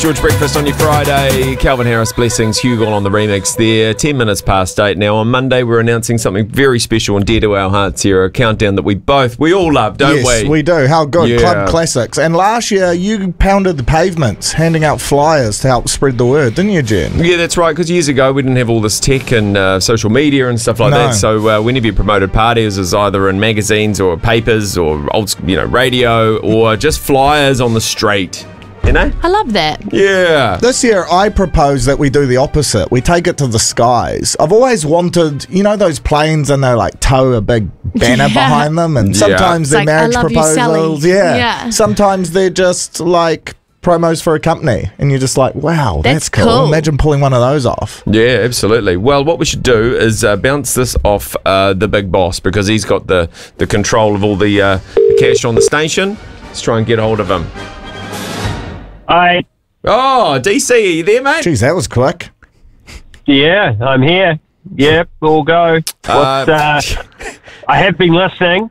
George Breakfast on your Friday. Calvin Harris, Blessings, Hugo on the remix there. 10 minutes past 8 now. On Monday, we're announcing something very special and dear to our hearts here. A countdown that we all love, don't we? Yes, we do. How good. Yeah. Club Classics. And last year, you pounded the pavements, handing out flyers to help spread the word, didn't you, Jen? Yeah, that's right, because years ago we didn't have all this tech and social media and stuff like that. So whenever you promoted parties, it was either in magazines or papers or old, radio or just flyers on the street. You know? I love that. Yeah. This year, I propose that we do the opposite. We take it to the skies. I've always wanted, those planes and they tow a big banner behind them, and sometimes they're marriage proposals. Yeah. Sometimes they're just promos for a company, and you're just like, wow, that's cool. Imagine pulling one of those off. Yeah, absolutely. Well, what we should do is bounce this off the big boss, because he's got the control of all the cash on the station. Let's try and get hold of him. Hi. Oh, DC, are you there, mate? Jeez, that was quick. Yeah, I'm here. Yep, all go. I have been listening.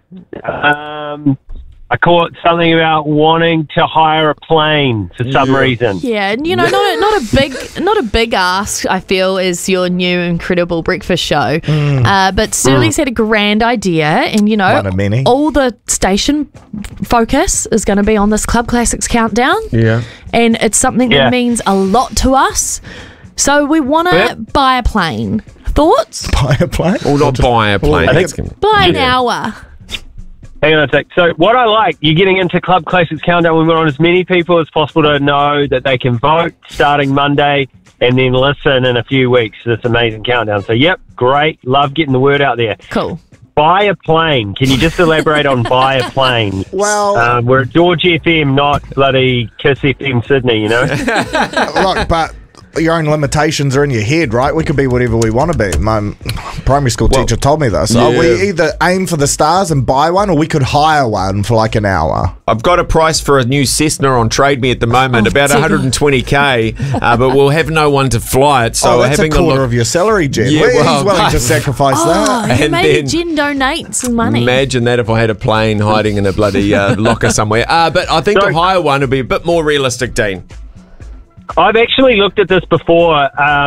I caught something about wanting to hire a plane for some reason. Yeah, not a big ask, I feel, is your new incredible breakfast show. But Sterling's had a grand idea, and One of many. all the station focus is going to be on this Club Classics countdown. Yeah. And it's something that means a lot to us. So we want to buy a plane. Thoughts? Buy a plane? Or not buy a plane. Buy an hour. Hang on a sec. So what I like, you're getting into Club Classics Countdown. We want as many people as possible to know that they can vote starting Monday and then listen in a few weeks to this amazing countdown. So, yep, great. Love getting the word out there. Cool. Buy a plane. Can you just elaborate on buy a plane? Well... we're at George FM, not bloody Kiss FM Sydney, Look, but... your own limitations are in your head, right? We could be whatever we want to be. My primary school teacher told me this. Yeah. We either aim for the stars and buy one, or we could hire one for an hour. I've got a price for a new Cessna on Trade Me at the moment, about 120k, but we'll have no one to fly it. So that's having a quarter of your salary, Jen. Yeah, He's willing to sacrifice that. Yeah, And maybe then- Jen donates some money. Imagine that if I had a plane hiding in a bloody locker somewhere. But I think to hire one would be a bit more realistic, Dean. I've actually looked at this before.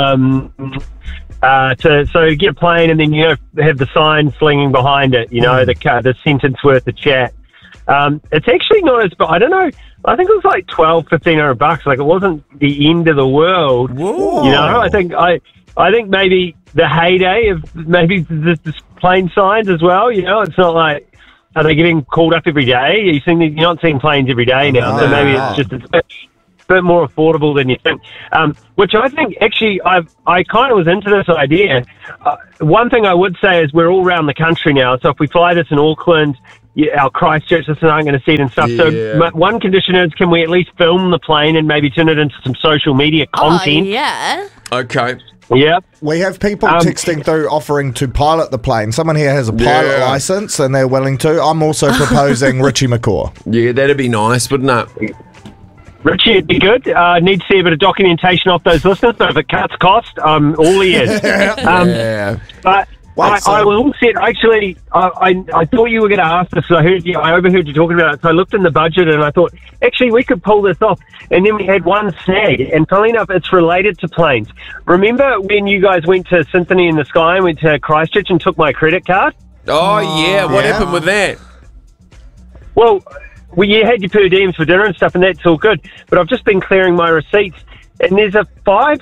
To get a plane and then have the sign flinging behind it. The sentence worth the chat. It's actually not as. I don't know. I think it was like $1,500. It wasn't the end of the world. Whoa. I think maybe the heyday of maybe the plane signs as well. It's not like, are they getting called up every day? You're not seeing planes every day now. So maybe it's just a bit more affordable than you think, which I think actually I kind of was into this idea. One thing I would say is we're all around the country now, so if we fly this in Auckland, our Christchurch listeners aren't going to see it and stuff. Yeah. So one condition is, can we at least film the plane and maybe turn it into some social media content? Oh, yeah. Okay. Yeah. We have people texting through offering to pilot the plane. Someone here has a pilot license and they're willing to. I'm also proposing Richie McCaw. Yeah, that'd be nice, wouldn't it? Richie, it'd be good. Need to see a bit of documentation off those listeners, but if it cuts cost, I'm all ears. But I was all set. Actually, I thought you were going to ask this. I overheard you talking about it. So I looked in the budget and I thought, actually, we could pull this off. And then we had one snag. And funnily enough, it's related to planes. Remember when you guys went to Symphony in the Sky and went to Christchurch and took my credit card? Oh, yeah. What happened with that? Well, you had your per diems for dinner and stuff, and that's all good. But I've just been clearing my receipts, and there's a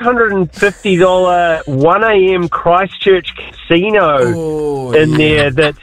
$550 1 a.m. Christchurch casino in there that's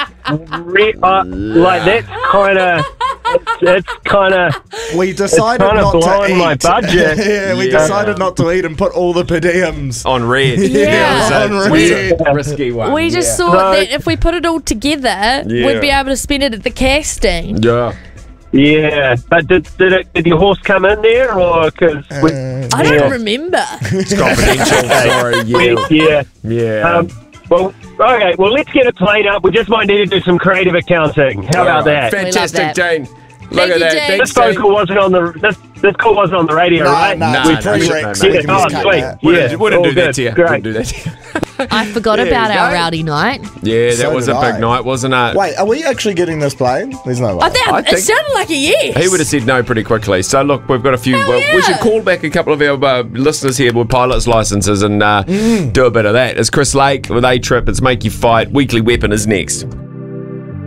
that's kind of. It's kind of. We decided not to eat. My budget. We decided not to eat and put all the per diems on red. Yeah. On red. Risky one. We just thought that if we put it all together, we'd be able to spend it at the casting. Yeah. Yeah, but did your horse come in there, or because I don't remember. It's confidential. Sorry. Yeah. Well, okay. Well, let's get a plane up. We just might need to do some creative accounting. How about that? Fantastic, Jane. Look at that. Thanks, this phone call wasn't on the this call wasn't on the radio, right? We pre-rex. Wouldn't do that to you. Great. Wouldn't do that to you. I forgot about our rowdy night. Yeah, that So was did a big night, wasn't it? Wait, are we actually getting this playing? There's no way. I think it sounded like a yes. He would have said no pretty quickly. So look, we've got a few. We should call back a couple of our listeners here with pilots' licenses and do a bit of that. It's Chris Lake with A-Trip. It's Make You Fight. Weekly Weapon is next.